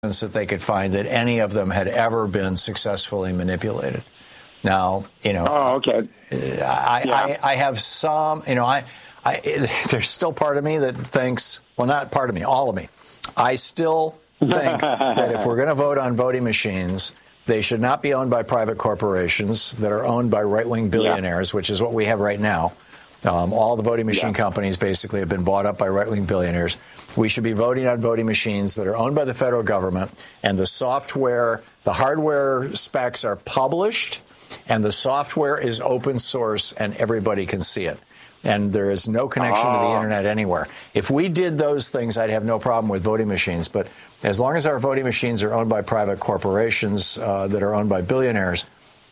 that they could find that any of them had ever been successfully manipulated. Now, Oh, okay. I have some, there's still part of me that thinks, well, not part of me, all of me. I still think that if we're going to vote on voting machines, they should not be owned by private corporations that are owned by right-wing billionaires, which is what we have right now. All the voting machine companies basically have been bought up by right-wing billionaires. We should be voting on voting machines that are owned by the federal government, and the software, the hardware specs are published, and the software is open source, and everybody can see it. And there is no connection to the internet anywhere. If we did those things, I'd have no problem with voting machines. But as long as our voting machines are owned by private corporations that are owned by billionaires,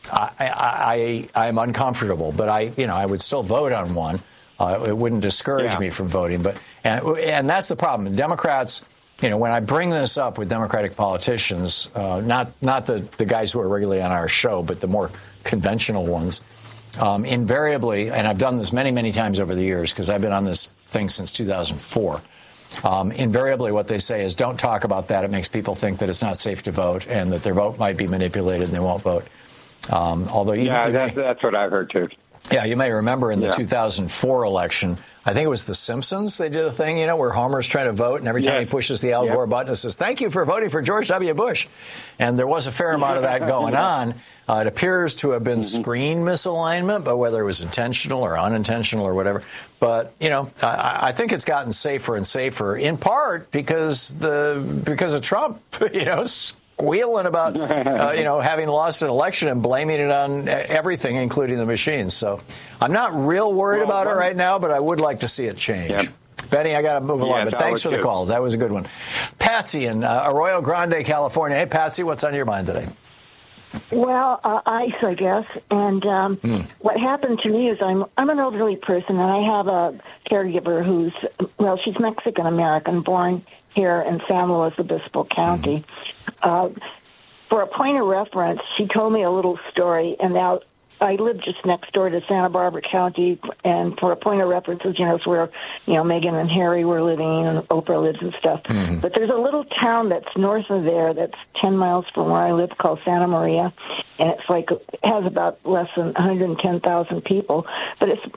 I'm uncomfortable. But I would still vote on one. It wouldn't discourage me from voting. But and that's the problem. Democrats, when I bring this up with Democratic politicians, not the guys who are regularly on our show, but the more conventional ones. Invariably, and I've done this many, many times over the years because I've been on this thing since 2004, invariably what they say is don't talk about that. It makes people think that it's not safe to vote and that their vote might be manipulated and they won't vote. That's what I've heard, too. Yeah, you may remember in the 2004 election, I think it was The Simpsons, they did a thing, where Homer's trying to vote, and every time he pushes the Al Gore button, it says, thank you for voting for George W. Bush. And there was a fair amount of that going on. It appears to have been screen misalignment, but whether it was intentional or unintentional or whatever. But, I think it's gotten safer and safer, in part because of Trump, squealing about, having lost an election and blaming it on everything, including the machines. So I'm not real worried about it right now, but I would like to see it change. Yep. Benny, I got to move along, but thanks for the calls. That was a good one. Patsy in Arroyo Grande, California. Hey, Patsy, what's on your mind today? Well, ice, I guess. And what happened to me is I'm an elderly person, and I have a caregiver who's, she's Mexican-American, born here in San Luis Obispo County. For a point of reference, she told me a little story, and now I live just next door to Santa Barbara County, and for a point of reference, it's where, Meghan and Harry were living and Oprah lives and stuff. But there's a little town that's north of there that's 10 miles from where I live called Santa Maria, and it has about less than 110,000 people, but it's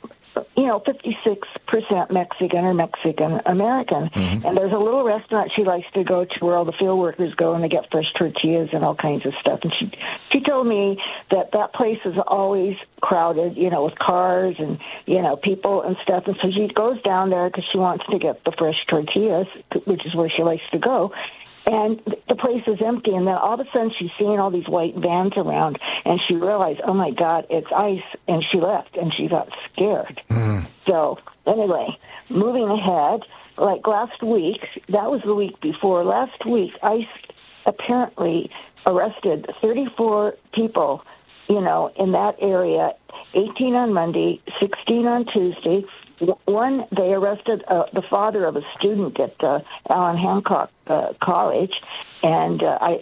56% Mexican or Mexican-American. And there's a little restaurant she likes to go to where all the field workers go and they get fresh tortillas and all kinds of stuff. And she told me that place is always crowded, with cars and, people and stuff. And so she goes down there because she wants to get the fresh tortillas, which is where she likes to go. And the place is empty, and then all of a sudden she's seeing all these white vans around, and she realized, oh, my God, it's ICE, and she left, and she got scared. So, anyway, moving ahead, like last week, that was the week before, last week, ICE apparently arrested 34 people, in that area, 18 on Monday, 16 on Tuesday. One, they arrested the father of a student at Allen Hancock College, and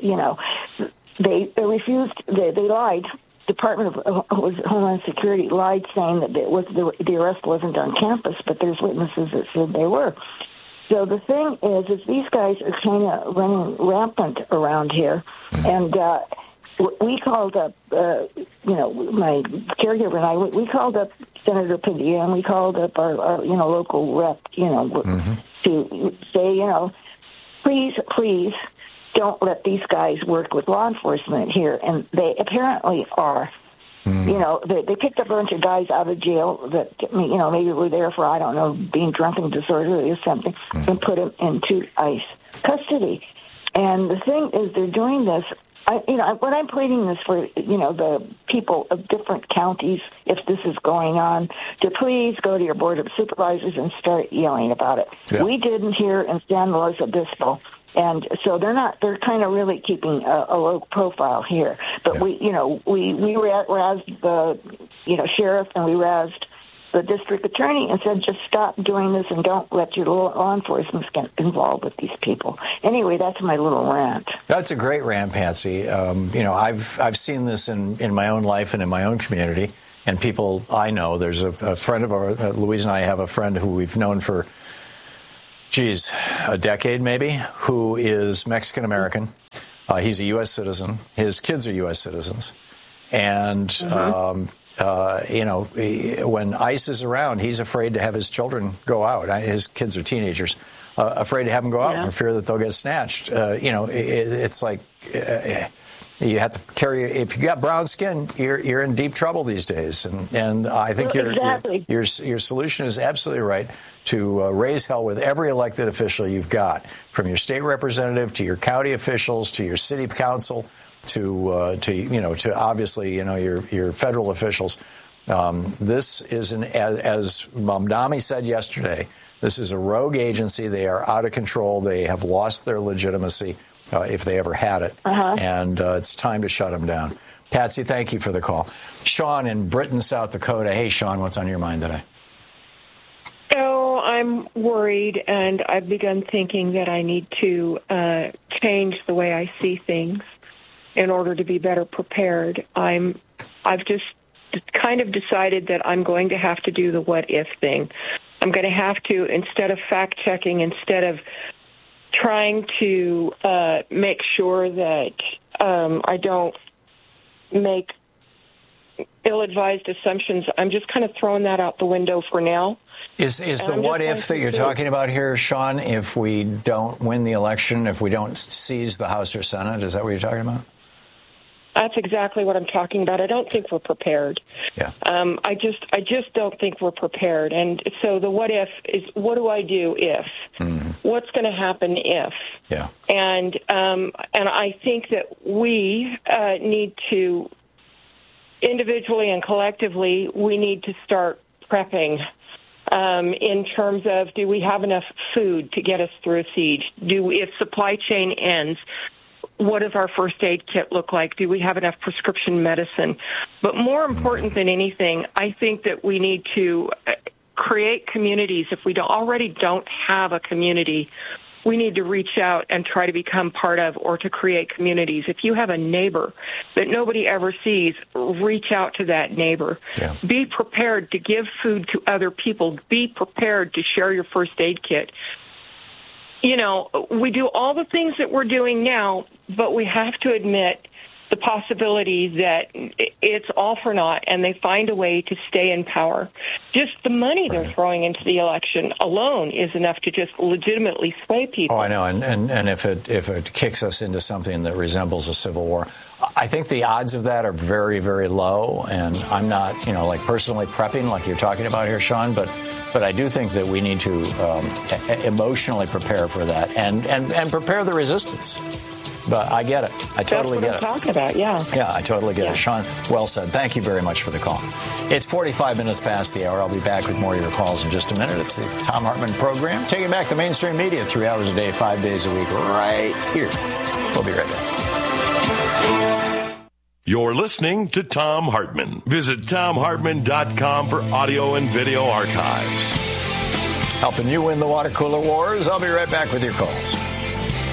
they refused. They lied. Department of Homeland Security lied, saying that the arrest wasn't on campus, but there's witnesses that said they were. So the thing is these guys are kind of running rampant around here, and we called up, my caregiver and I, we called up Senator Padilla, and we called up our local rep, to say, please don't let these guys work with law enforcement here. And they apparently are. They picked up a bunch of guys out of jail that, maybe were there for, I don't know, being drunk and disorderly or something, and put them into ICE custody. And the thing is, they're doing this. When I'm pleading this for, the people of different counties, if this is going on, to please go to your Board of Supervisors and start yelling about it. Yeah. We didn't here in San Luis Obispo. And so they're kind of really keeping a low profile here. But we razzed the, sheriff, and we razzed the district attorney and said, just stop doing this and don't let your law enforcement get involved with these people. Anyway, that's my little rant. That's a great rant, Patsy. I've seen this in my own life and in my own community, and people I know. There's a friend of ours, Louise and I have a friend who we've known for, a decade maybe, who is Mexican-American. He's a U.S. citizen. His kids are U.S. citizens. And, when ICE is around, he's afraid to have his children go out. His kids are teenagers, afraid to have them go out for fear that they'll get snatched. It's like you have to carry. If you got brown skin, you're in deep trouble these days. And I think your solution is absolutely right to raise hell with every elected official you've got, from your state representative to your county officials to your city council to obviously your federal officials. This is as Mamdani said yesterday. This is a rogue agency. They are out of control. They have lost their legitimacy, if they ever had it. And it's time to shut them down. Patsy, thank you for the call. Sean in Britain, South Dakota. Hey, Sean, what's on your mind today? Oh, I'm worried, and I've begun thinking that I need to change the way I see things in order to be better prepared. I've just kind of decided that I'm going to have to do the what if thing. I'm going to have to, instead of fact-checking, instead of trying to make sure that I don't make ill-advised assumptions, I'm just kind of throwing that out the window for now. Is the what if that you're talking about here, Sean, if we don't win the election, if we don't seize the House or Senate, is that what you're talking about? That's exactly what I'm talking about. I don't think we're prepared. Yeah. I just don't think we're prepared. And so the what if is, what do I do if? What's going to happen if? Yeah. And I think that we need to, individually and collectively, we need to start prepping in terms of, do we have enough food to get us through a siege? If supply chain ends, what does our first aid kit look like? Do we have enough prescription medicine? But more important than anything, I think that we need to create communities. If we already don't have a community, we need to reach out and try to become part of or to create communities. If you have a neighbor that nobody ever sees, reach out to that neighbor. Yeah. Be prepared to give food to other people. Be prepared to share your first aid kit. We do all the things that we're doing now, but we have to admit the possibility that it's all for naught and they find a way to stay in power. Just the money they're throwing into the election alone is enough to just legitimately sway people. Oh, I know. And if it kicks us into something that resembles a civil war, I think the odds of that are very, very low. And I'm not, personally prepping like you're talking about here, Sean, but I do think that we need to emotionally prepare for that and prepare the resistance. But I get it. I totally get it. That's what I'm talking about, yeah. Yeah, I totally get it. Sean, well said. Thank you very much for the call. It's 45 minutes past the hour. I'll be back with more of your calls in just a minute. It's the Thom Hartmann program, taking back the mainstream media 3 hours a day, 5 days a week, right here. We'll be right back. You're listening to Thom Hartmann. Visit ThomHartmann.com for audio and video archives. Helping you win the water cooler wars. I'll be right back with your calls.